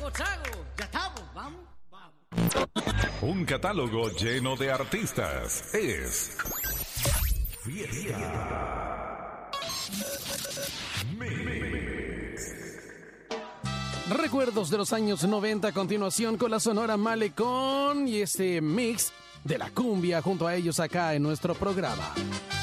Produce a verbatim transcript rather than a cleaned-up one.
Chago, Chago. Ya estamos, vamos, vamos. Un catálogo lleno de artistas. Es Fiesta Mix. Recuerdos de los años noventa, a continuación con la Sonora Malecón y este mix de la cumbia junto a ellos acá en nuestro programa.